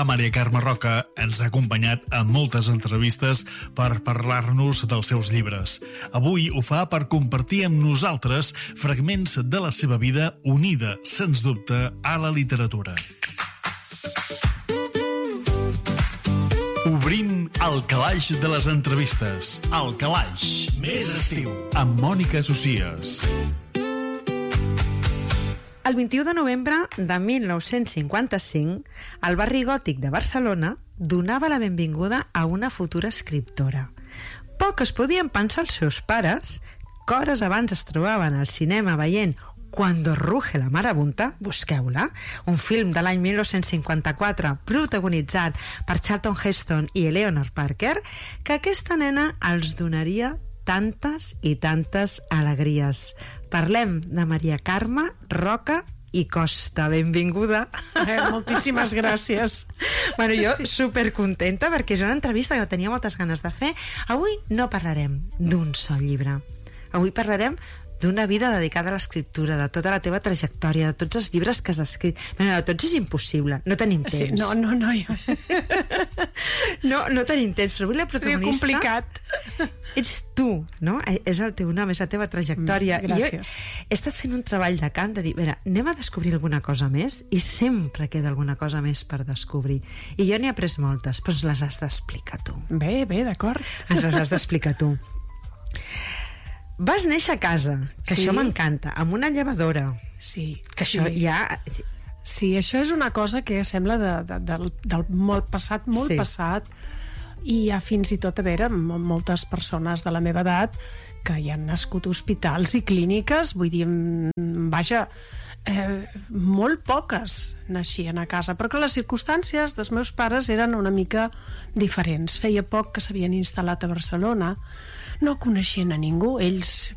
La Maria Carme Roca ens ha acompanyat a moltes entrevistes per parlar-nos dels seus llibres. Avui ho fa per compartir amb nosaltres fragments de la seva vida unida, sens dubte, a la literatura. Obrim el calaix de les entrevistes. El calaix més estiu amb Mònica Socias. El 21 de novembre de 1955, el barri gòtic de Barcelona donava la benvinguda a una futura escriptora. Poc es podien pensar els seus pares, que hores abans es trobaven al cinema veient Cuando ruge la marabunta, busqueu-la, un film de l'any 1954 protagonitzat per Charlton Heston i Eleanor Parker, que aquesta nena els donaria tantes i tantes alegries. Parlem de Maria Carme Roca i Costa. Benvinguda. Moltíssimes gràcies. Bueno, jo supercontenta perquè és una entrevista que tenia moltes ganes de fer. Avui no parlarem d'un sol llibre. Avui parlarem d'una vida dedicada a l'escriptura, de tota la teva trajectòria, de tots els llibres que has escrit. Bueno, de tots és impossible, no tenim temps. Sí, no. No tenim temps, però avui la protagonista... Seria complicat. Ets tu, no? És el teu nom, és la teva trajectòria. Gràcies. Jo he estat fent un treball de camp de dir, anem a descobrir alguna cosa més, i sempre queda alguna cosa més per descobrir. I jo n'he après moltes, però ens les has d'explicar tu. Bé, d'acord. Ens les has d'explicar tu. Vas néixer a casa, que Sí. això m'encanta, amb una llevadora. Sí. Que això ja... Sí, això és una cosa que sembla del molt passat, Sí. passat, i hi ha fins i tot, a veure, moltes persones de la meva edat que hi han nascut hospitals i clíniques, vull dir, vaja, molt poques naixien a casa, però que les circumstàncies dels meus pares eren una mica diferents. Feia poc que s'havien instal·lat a Barcelona, no coneixien a ningú. Ells,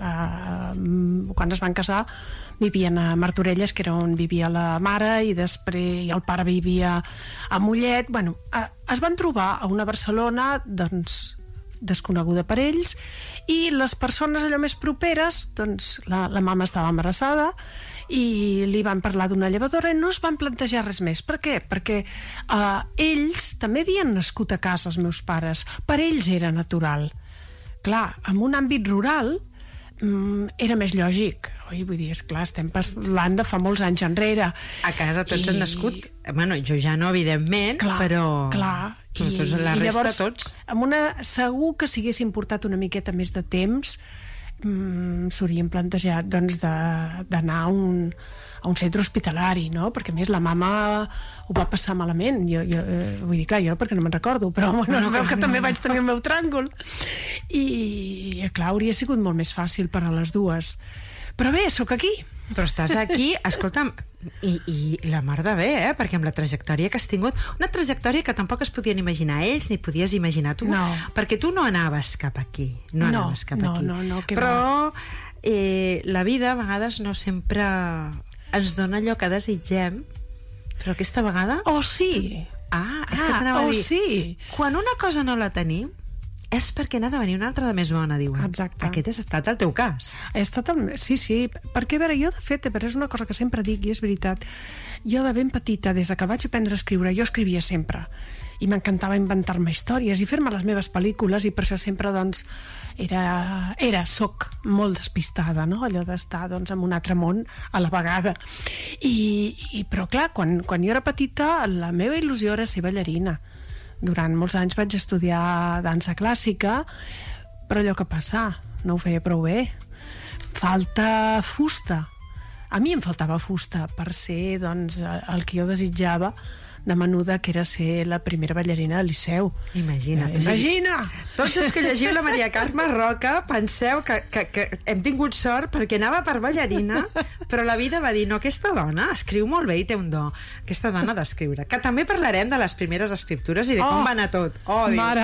quan es van casar, vivien a Martorelles, que era on vivia la mare, i després el pare vivia a Mollet. Es van trobar a una Barcelona, doncs, desconeguda per ells, i les persones allò més properes, doncs, la mama estava embarassada i li van parlar d'una llevadora i no es van plantejar res més. Per què? Perquè ells també havien nascut a casa, els meus pares. Per ells era natural. Clar, en un àmbit rural era més lògic, oi? Vull dir, esclar, estem parlant de fa molts anys enrere. A casa tots han nascut... Bueno, jo ja no, evidentment, però... Clar, tots, la resta, llavors, tots... Segur que si haguessin portat una miqueta més de temps s'haurien plantejat, doncs, d'anar a un centre hospitalari, no? Perquè a més la mama ho va passar malament. Vull dir, clar, jo perquè no me'n recordo, però es veu que també vaig tenir el meu tràngol. I clar, hauria sigut molt més fàcil per a les dues. Però bé, sóc aquí. Però estàs aquí, escolta'm, i la mar de bé, perquè amb la trajectòria que has tingut, una trajectòria que tampoc es podien imaginar ells, ni podies imaginar tu, No. perquè tu no anaves cap aquí. No, que però la vida a vegades no sempre ens dona allò que desitgem, però aquesta vegada... Oh, sí! És que t'anava a dir... Sí! Quan una cosa no la tenim, és perquè n'ha de venir una altra de més bona, diuen. Exacte. Aquest ha estat el teu cas. Sí, perquè a veure, jo de fet, és una cosa que sempre dic i és veritat, jo de ben petita, des de que vaig aprendre a escriure, jo escrivia sempre i m'encantava inventar-me històries i fer-me les meves pel·lícules, i per això sempre, doncs, soc molt despistada, no? Allò d'estar, doncs, en un altre món a la vegada. Però clar, quan jo era petita, la meva il·lusió era ser ballarina. Durant molts anys vaig estudiar dansa clàssica, però allò que passa, no ho feia prou bé. Falta fusta. A mi em faltava fusta per ser, doncs, el que jo desitjava de menuda, que era ser la primera ballarina del Liceu. Imagina't. Imagina! Tots els que llegiu la Maria Carme Roca penseu que hem tingut sort perquè anava per ballarina, però la vida va dir, no, aquesta dona escriu molt bé i té un do. Aquesta dona d'escriure. Que també parlarem de les primeres escriptures i de com va anar tot. Mare,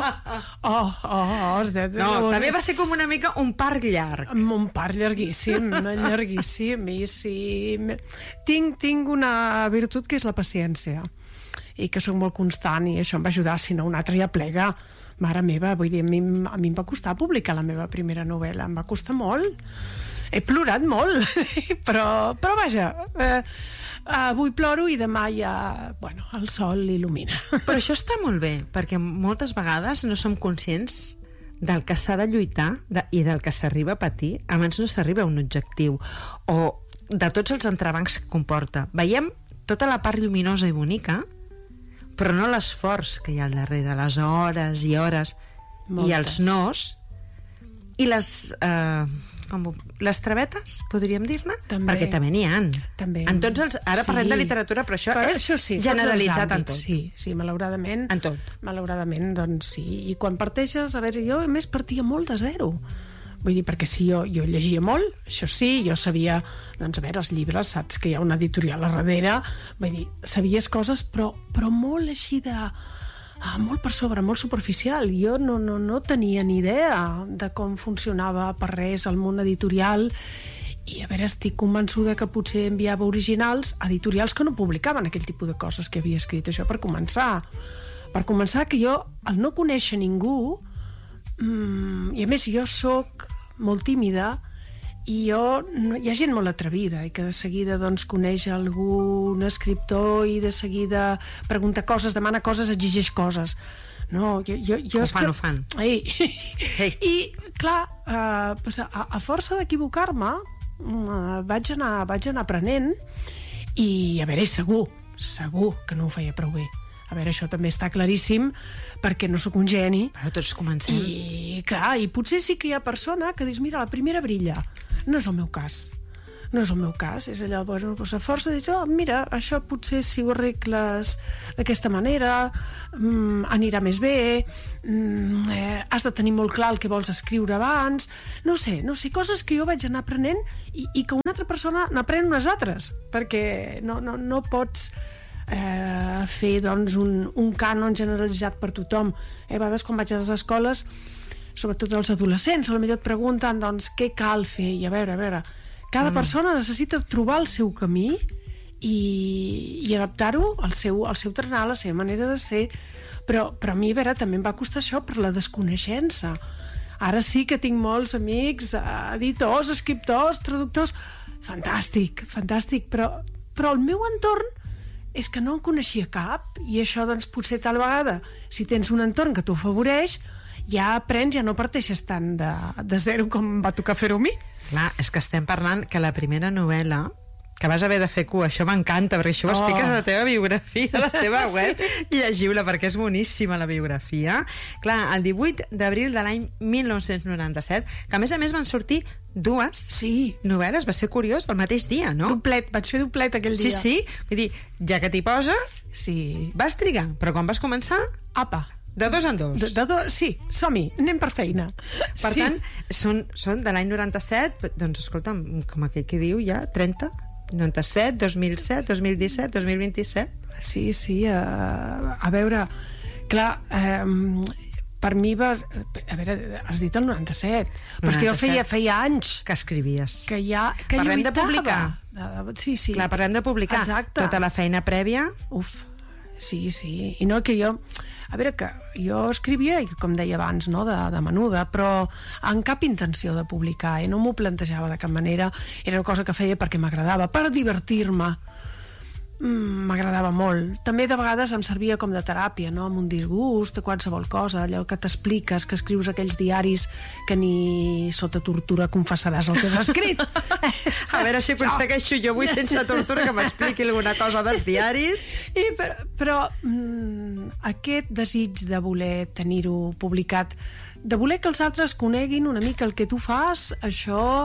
No, també va ser com una mica un parc llarg. Un parc llarguíssim, llarguíssim. I sí, tinc una virtut que és la paciència, i que soc molt constant, i això em va ajudar. Si no, un altre ja plega. Mare meva, vull dir, a mi em va costar publicar la meva primera novel·la, em va costar molt. He plorat molt, però vaja, avui ploro i demà ja, bueno, el sol il·lumina. Però això està molt bé, perquè moltes vegades no som conscients del que s'ha de lluitar i del que s'arriba a patir abans no s'arriba a un objectiu, o de tots els entrebancs que comporta. Veiem tota la part lluminosa i bonica, però no l'esforç que hi ha al darrere, les hores i hores, Moltes. i els nos, i les travetes, podríem dir-ne? També. Perquè també n'hi ha. També. En tots els... Ara parlem de literatura, però això és sí, generalitzat en tot. Sí, malauradament. En tot. Malauradament, doncs sí. I quan parteixes, a veure, jo a més partia molt de zero. Vull dir, perquè sí, jo llegia molt, això sí, jo sabia, doncs a veure, els llibres, saps que hi ha una editorial a darrere, vull dir, sabies coses, però molt així de... molt per sobre, molt superficial. Jo no tenia ni idea de com funcionava per res el món editorial, i a veure, estic convençuda que potser enviava originals a editorials que no publicaven aquell tipus de coses que havia escrit. Això per començar. Per començar, que jo, al no conèixer ningú, i a més jo sóc molt tímida, i hi ha gent molt atrevida i que de seguida doncs, coneix algun escriptor i de seguida pregunta coses, demana coses, exigeix coses. No, Ho fan. Ei. I clar, a força d'equivocar-me vaig anar aprenent, i a veure, segur que no ho feia prou bé. A veure, això també està claríssim, perquè no sóc un geni. Però tots comencem. I clar, i potser sí que hi ha persona que dius, mira, la primera brilla. No és el meu cas. No és el meu cas. És allò, doncs, a força de dir, mira, això potser si ho arregles d'aquesta manera anirà més bé, has de tenir molt clar el que vols escriure abans, no sé, coses que jo vaig anar aprenent i que una altra persona n'aprèn unes altres, perquè no pots fer doncs, un cànon generalitzat per tothom. A vegades quan vaig a les escoles, sobretot els adolescents, potser et pregunten doncs, què cal fer, i a veure, cada persona necessita trobar el seu camí i adaptar-ho al seu tarannà, a la seva manera de ser, però a mi, a veure, també em va costar això per la desconeixença. Ara sí que tinc molts amics, editors, escriptors, traductors, fantàstic, però el meu entorn és que no en coneixia cap, i això doncs potser tal vegada, si tens un entorn que t'ho afavoreix, ja aprens, ja no parteixes tant de zero com va tocar fer-ho a mi. Clar, és que estem parlant que la primera novel·la que vas haver de fer cua, això m'encanta, perquè això ho expliques a la teva biografia, a la teva web, llegiu-la, perquè és boníssima la biografia. Clar, el 18 d'abril de l'any 1997, que a més van sortir dues novel·les, va ser curiós, el mateix dia, no? Vaig fer doplet aquell dia. Sí, vull dir, ja que t'hi poses, vas trigar, però quan vas començar, apa, de dos en dos. Sí, som-hi, anem per feina. Per tant, són de l'any 97, doncs escolta'm, com aquell que diu ja, 30, 97, 2007, 2017, 2027... Sí, a veure, clar, per mi vas... A veure, has dit el 97, però és que jo feia anys que escrivies. Que parlem lluitava. De publicar. Sí. Clar, parlem de publicar. Exacte. Tota la feina prèvia. Sí. I no, que jo... A veure, que jo escrivia, com deia abans, no, de menuda, però amb cap intenció de publicar, i no m'ho plantejava de cap manera. Era una cosa que feia perquè m'agradava, per divertir-me. M'agradava molt. També de vegades em servia com de teràpia, no? Amb un disgust, de qualsevol cosa, allò que t'expliques, que escrius aquells diaris que ni sota tortura confessaràs el que has escrit. A veure si aconsegueixo jo avui sense tortura que m'expliqui alguna cosa dels diaris. Però aquest desig de voler tenir-ho publicat, de voler que els altres coneguin una mica el que tu fas, això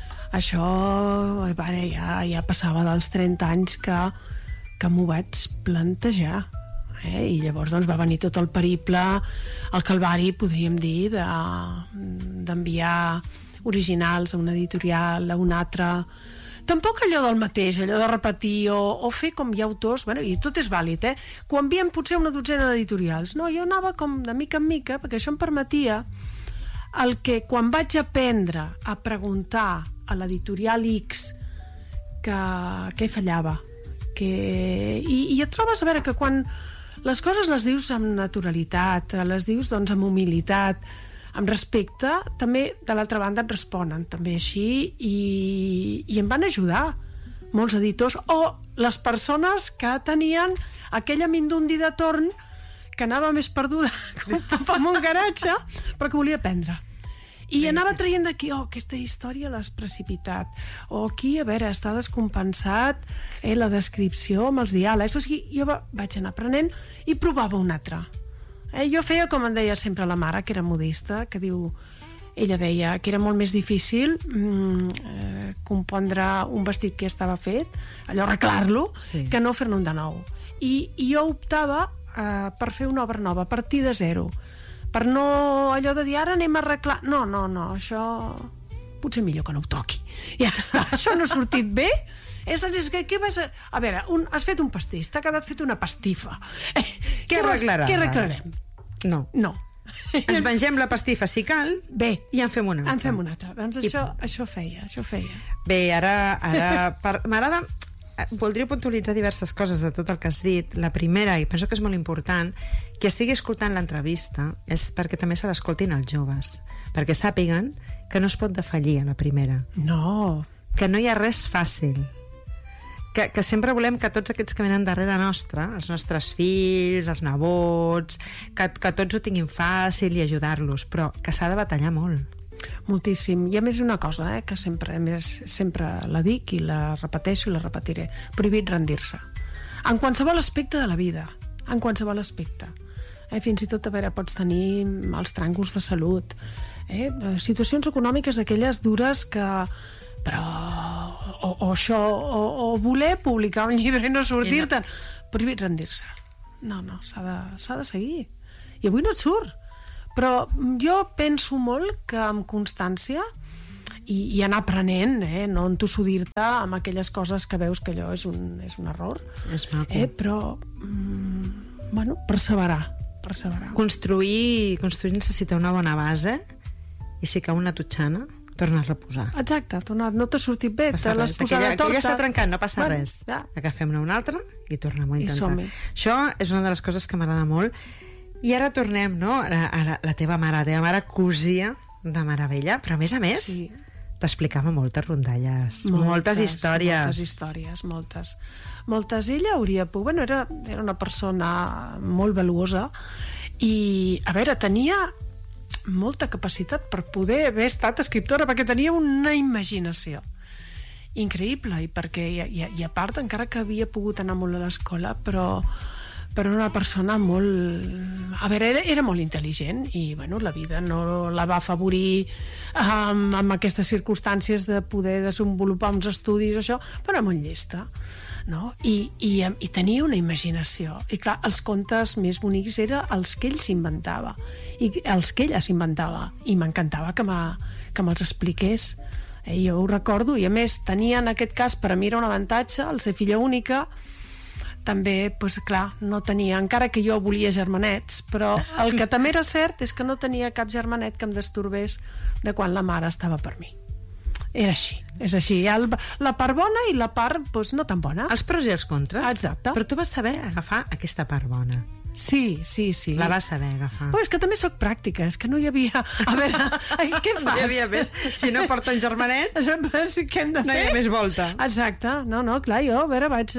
ja passava dels 30 anys que m'ho vaig plantejar. I llavors doncs, va venir tot el periple, el calvari, podríem dir, d'enviar originals a una editorial, a una altra. Tampoc allò del mateix, allò de repetir o fer com hi ha autors, i tot és vàlid, que ho envien potser una dotzena d'editorials. No, jo anava com de mica en mica, perquè això em permetia el que quan vaig aprendre a preguntar a l'editorial X què fallava, i et trobes a veure que quan les coses les dius amb naturalitat, les dius doncs amb humilitat, amb respecte, també de l'altra banda et responen també així, i em van ajudar molts editors, o les persones que tenien aquella mindundi de torn que anava més perduda que un pop en un garatge, però que volia aprendre. I anava traient d'aquí, aquesta història l'has precipitat, o aquí, a veure, està descompensat la descripció amb els diàlegs. O sigui, jo vaig anar aprenent i provava un altre. Jo feia com em deia sempre la mare, que era modista, que ella deia que era molt més difícil compondre un vestit que ja estava fet, allò arreglar-lo, que no fer-ne un de nou. I jo optava per fer una obra nova, a partir de zero, per no allò de dir ara anem a arreglar... No, això potser millor que no ho toqui. Ja està, això no ha sortit bé. Què vas a... A veure, has fet un pastís, t'ha quedat fet una pastifa. Què arreglarà? Què arreglarem? No. Ens mengem la pastifa si cal. Bé. I en fem una altra. En fem una altra. Doncs això feia. Bé, ara m'agrada... Voldria puntualitzar diverses coses de tot el que has dit. La primera, i penso que és molt important, que estigui escoltant l'entrevista és perquè també se l'escoltin els joves, perquè sàpiguen que no es pot defallir a la primera. No. Que no hi ha res fàcil. Que sempre volem que tots aquests que venen darrere nostra, els nostres fills, els nebots, que tots ho tinguin fàcil i ajudar-los, però que s'ha de batallar molt. Moltíssim. I a més una cosa, que sempre la dic i la repeteixo i la repetiré: prohibit rendir-se. En qualsevol aspecte de la vida. En qualsevol aspecte. Fins i tot, a veure, pots tenir els tràngols de salut, situacions econòmiques d'aquelles dures que... Però... O voler publicar un llibre i no sortir-te'n. Prohibit rendir-se. No, s'ha de seguir. I avui no et surt. Però jo penso molt que amb constància i anar aprenent, no entossudir-te amb aquelles coses que veus que allò és un error. És maco. Però, perseverar. Construir necessita una bona base i si cau una totxana, tornar a reposar. Exacte, no t'ha sortit bé, te l'has posat a torta. Aquella s'ha trencat, no passa res. Agafem-ne una altra i tornem a intentar. Això és una de les coses que m'agrada molt. I ara tornem, no?, a la teva mare. La teva mare cosia de meravella, però a més t'explicava moltes rondalles, moltes històries. Moltes. Ella hauria pogut... Bueno, era una persona molt valuosa i, a veure, tenia molta capacitat per poder haver estat escriptora, perquè tenia una imaginació increïble, i a part, encara que havia pogut anar molt a l'escola, però una persona molt... A veure, era molt intel·ligent i, la vida no la va afavorir amb aquestes circumstàncies de poder desenvolupar uns estudis, això, però era molt llesta, no? I tenia una imaginació. I, clar, els contes més bonics eren els que ell s'inventava i els que ella s'inventava. I m'encantava que me'ls expliqués. Jo ho recordo, i a més tenia, en aquest cas, per a mi era un avantatge, el ser filla única. També, clar, no tenia, encara que jo volia germanets, però el que també era cert és que no tenia cap germanet que em destorbés de quan la mare estava per mi. Era així, és així. La part bona i la part no tan bona. Els pros i els contres. Exacte. Però tu vas saber agafar aquesta part bona. Sí. La vas saber agafar. Però és que també soc pràctica, és que no hi havia... A veure, què fas? No hi havia més. Si no porten germanets, què hem de fer? No hi ha més volta. Exacte. No, clar, jo, a veure, vaig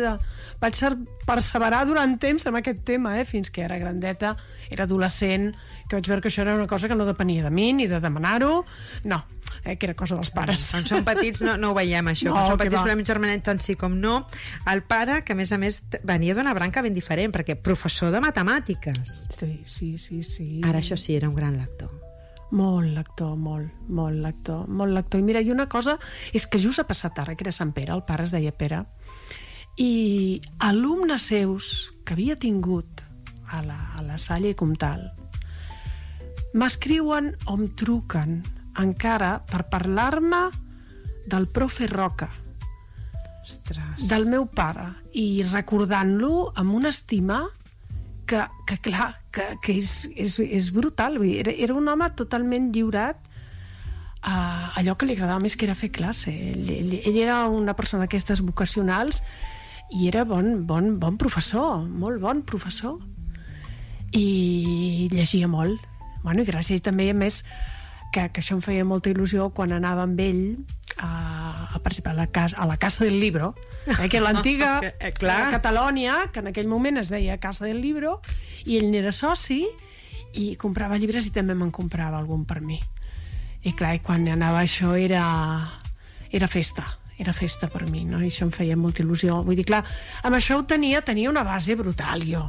perseverar durant temps amb aquest tema, fins que era grandeta, era adolescent, que vaig veure que això era una cosa que no depenia de mi, ni de demanar-ho. No, que era cosa dels pares. Quan som petits no ho veiem, això. Quan som petits volem un germanet tant sí com no. El pare, que a més venia d'una branca ben diferent, perquè professor de matemàtiques. Sí. Ara això sí, era un gran lector. Molt lector. I mira, i una cosa és que just ha passat ara, que era Sant Pere, el pare es deia Pere, i alumnes seus que havia tingut a la Salle i Comtal m'escriuen o em truquen encara per parlar-me del profe Roca. Ostres. Del meu pare, i recordant-lo amb una estima que clar, que és brutal. Era un home totalment lliurat a allò que li agradava més, que era fer classe. Ell era una persona d'aquestes vocacionals i era bon professor, molt bon professor, i llegia molt. I gràcies també, a més, que això em feia molta il·lusió quan anava amb ell per exemple, a la Casa del Libro, que l'antiga Catalònia, que en aquell moment es deia Casa del Libro, i ell n'era soci i comprava llibres i també me'n comprava algun per mi. I clar, quan anava això era festa per mi, no? I això em feia molta il·lusió. Vull dir, clar, amb això tenia una base brutal, jo.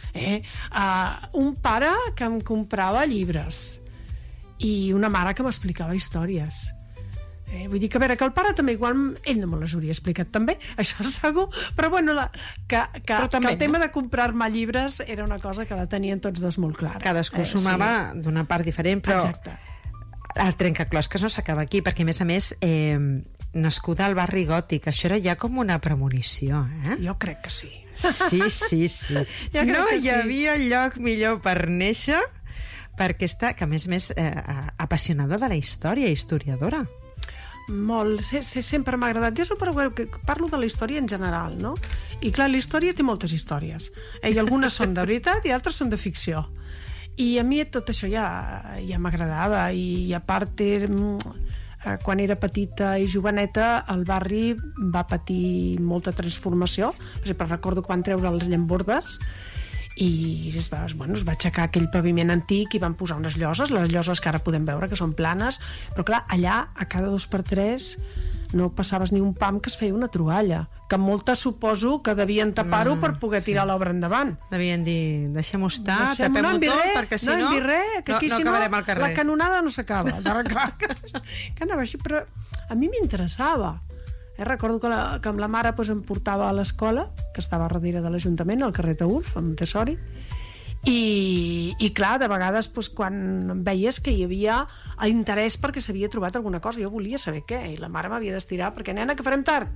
Un pare que em comprava llibres i una mare que m'explicava històries. Vull dir que, a veure, que el pare també igual ell no me les hauria explicat també, això segur, però bueno, que el tema de comprar-me llibres era una cosa que la tenien tots dos molt clara. Cadascú sumava d'una part diferent, però el trencaclosques no s'acaba aquí, perquè a més nascuda al barri gòtic, això era ja com una premonició, Jo crec que sí. Sí. No hi havia lloc millor per néixer, perquè que a més apassionada de la història, historiadora. Molt, sempre m'ha agradat. Jo parlo de la història en general, no? I clar, la història té moltes històries. I algunes són de veritat i altres són de ficció. I a mi tot això ja m'agradava. I a part, quan era petita i joveneta, el barri va patir molta transformació. Per exemple, recordo quan treure les llambordes i es va aixecar aquell paviment antic i van posar unes lloses, les lloses que ara podem veure que són planes, però clar, allà a cada 2x3 no passaves ni un pam que es feia una troballa, que moltes suposo que devien tapar-ho per poder tirar l'obra endavant. Devien dir, deixem-ho estar, tapem-ho tot, perquè si no acabarem al carrer. La canonada no s'acaba. Que anava així, però a mi m'interessava. Recordo que amb la mare em portava a l'escola, que estava darrere de l'Ajuntament, al carrer Taüll, a Montessori, i clar, de vegades quan veies que hi havia interès perquè s'havia trobat alguna cosa, jo volia saber què, i la mare m'havia d'estirar perquè, nena, que farem tard.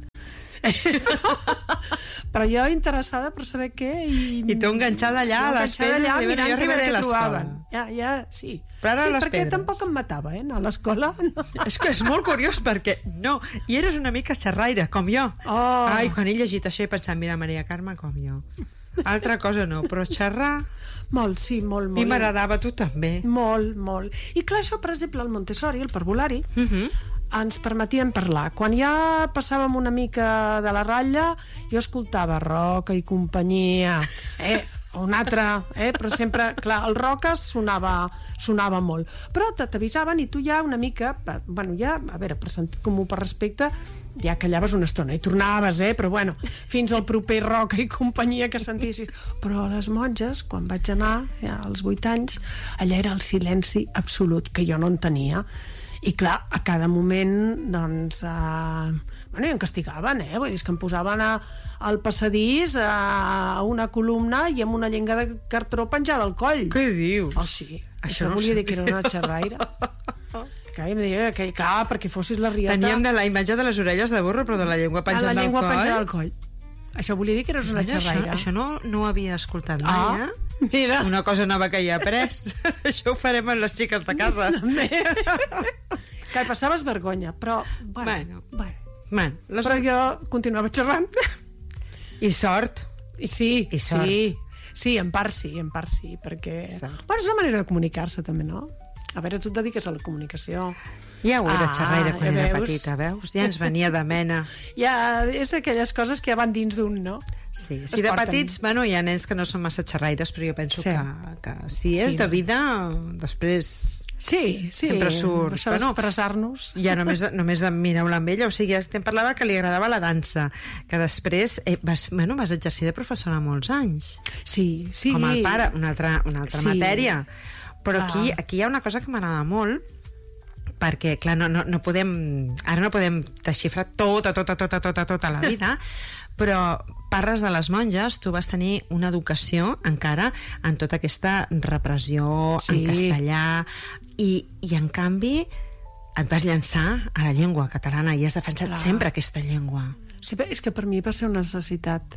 Però jo interessada per saber què i tu enganxada allà a les pedres i jo arribaré a l'escola. Sí, pedres. Perquè tampoc em matava, anar a l'escola. És que és molt curiós perquè i eres una mica xerraire, com jo. Ai, quan he llegit això he pensat, mira, Maria Carme, com jo. Altra cosa no, però xerrar... Molt, sí, molt. I m'agradava, tu també. Molt. I clar, això, per exemple, el Montessori, el parvulari, ens permetien parlar. Quan ja passàvem una mica de la ratlla, jo escoltava Roca i companyia, un altre, però sempre, clar, el Roca sonava molt. Però t'avisaven i tu ja una mica, ja, a veure, per sentit comú, per respecte, ja callaves una estona i tornaves, però bueno, fins al proper Roca i companyia que sentissis. Però a les monges, quan vaig anar, als 8 anys, allà era el silenci absolut, que jo no en tenia. I clar, a cada moment, doncs... i em castigaven, vull dir, que em posaven al passadís a una columna i amb una llenga de cartró penjada al coll. Què dius? Oh, sí. Això volia dir que era una xerraire. Em deia que, clar, perquè fossis la riota... Teníem de la imatge de les orelles de burro, però de la llengua penjada al coll. La llengua penjada al coll. Això volia dir que eres una xerraire. Això no ho havia escoltat mai, Mira. Una cosa nova que hi he après. Això ho farem amb les xiques de casa. Que passaves vergonya, però... Bueno. Però jo continuava xerrant. I sort. Sí, en part sí, perquè... És una manera de comunicar-se, també, no? A veure, tu et dediques a la comunicació. Ja ho era xerraire quan era petita, veus? Ja ens venia de mena. Ja, és aquelles coses que ja van dins d'un, no? Sí, si de petits, hi ha nens que no són massa xerraires, però jo penso que si és de vida, després... Sí, sempre surt. Això d'expressar-nos. Ja només de mirar-la amb ella. O sigui, em parlava que li agradava la dansa, que després vas exercir de professora molts anys. Sí. Com el pare, una altra matèria. Però aquí hi ha una cosa que m'agrada molt, perquè, clar, no podem desxifrar tota la vida, però parles de les monges, tu vas tenir una educació encara en tota aquesta repressió en castellà i en canvi et vas llançar a la llengua catalana i has defensat sempre aquesta llengua. Sí, és que per mi va ser una necessitat.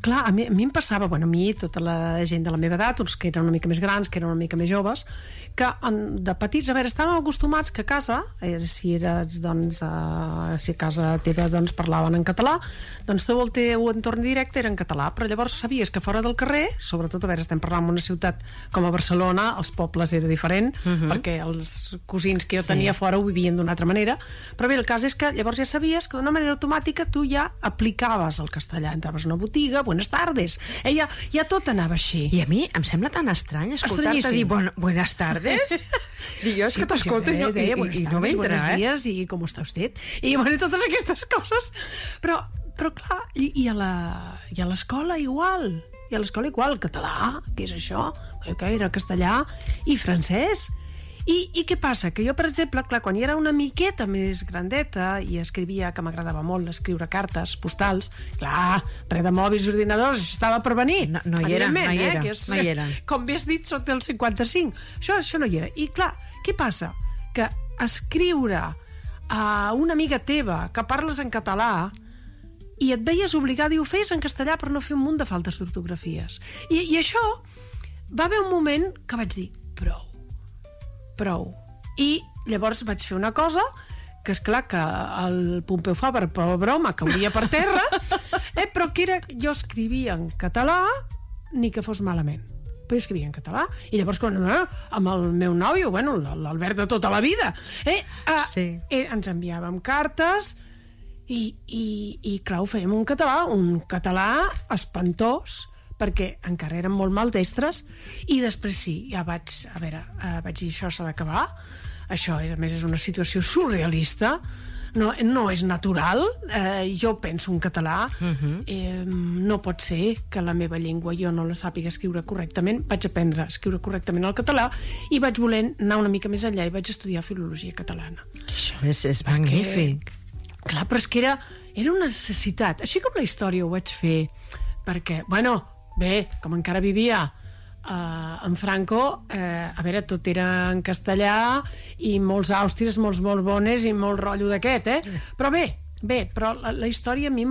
clar, a mi em passava, bueno, a mi, tota la gent de la meva edat, uns que eren una mica més grans, que eren una mica més joves, que de petits, a veure, estàvem acostumats que a casa, si eres, doncs, si a casa teva, doncs, parlaven en català, doncs tot el teu entorn directe era en català, però llavors sabies que fora del carrer, sobretot, a veure, estem parlant d'una ciutat com a Barcelona, els pobles era diferent, perquè els cosins que jo tenia fora ho vivien d'una altra manera, però bé, el cas és que llavors ja sabies que d'una manera automàtica tu ja aplicaves el castellà, entraves a una botiga, buenas tardes, ja tot anava així. I a mi em sembla tan estrany escoltar-te dir buenas tardes. I jo és que t'escolto i no m'entra, buenos días, i com està usted? I bueno, totes aquestes coses. Però clar, i a l'escola igual. I a l'escola igual, català, què és això? Que era castellà i francès. I què passa? Que jo, per exemple, clar, quan era una miqueta més grandeta i escrivia, que m'agradava molt escriure cartes, postals, clar, res de mòbils, ordinadors, això estava per venir. No hi era. Com bé has dit, soc del 55. Això no hi era. I clar, què passa? Que escriure a una amiga teva que parles en català i et veies obligat a dir ho fes en castellà per no fer un munt de faltes d'ortografies. I això va haver un moment que vaig dir, prou. I llavors vaig fer una cosa que és clar que el Pompeu Fabra per broma cauria per terra, però que era, jo escrivia en català ni que fos malament, però jo escrivia en català, i llavors quan amb el meu nòvio, bueno, l'Albert de tota la vida, ens enviàvem cartes i clar, ho fèiem en un català espantós, perquè encara eren molt maldestres, i després ja vaig dir, això s'ha d'acabar, això a més és una situació surrealista, no és natural, jo penso en català, no pot ser que la meva llengua jo no la sàpiga escriure correctament, vaig aprendre a escriure correctament el català i vaig voler anar una mica més enllà i vaig estudiar filologia catalana. Això és magnífic. Clar, però és que era una necessitat, així com la història ho vaig fer, perquè, bueno, bé, com encara vivia en Franco, a veure, tot era en castellà i molts àustries, molts borbones i molt rotllo d'aquest, però bé, però la història a mi